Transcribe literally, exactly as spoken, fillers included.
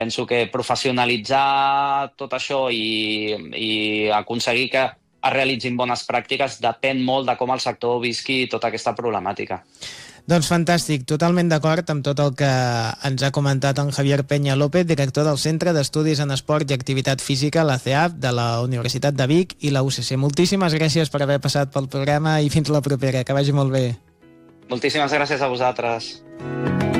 penso que professionalitzar tot això i, i aconseguir que es realitzin bones pràctiques depèn molt de com el sector visqui tota aquesta problemàtica. Doncs fantàstic, totalment d'acord amb tot el que ens ha comentat en Javier Peña López, director del Centre d'Estudis en Esport i Activitat Física, la C E A F, de la Universitat de Vic i la U C C. Moltíssimes gràcies per haver passat pel programa i fins la propera, que vagi molt bé. Moltíssimes gràcies a vosaltres.